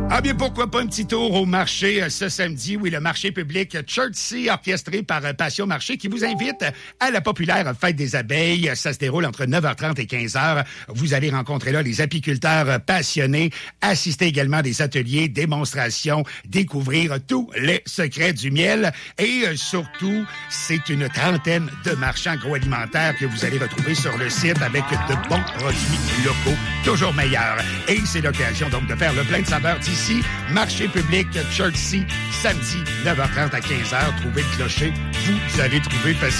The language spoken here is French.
Ah bien, pourquoi pas un petit tour au marché ce samedi? Oui, le marché public Chertsey, orchestré par Passion Marché, qui vous invite à la populaire Fête des abeilles. Ça se déroule entre 9h30 et 15h. Vous allez rencontrer là les apiculteurs passionnés, assister également à des ateliers, démonstrations, découvrir tous les secrets du miel. Et surtout, c'est une trentaine de marchands agroalimentaires que vous allez retrouver sur le site avec de bons produits locaux, toujours meilleurs. Et c'est l'occasion donc de faire le plein de saveurs d'ici. Marché public Chertsey, samedi, 9h30 à 15h. Trouvez le clocher, vous allez trouver facilement.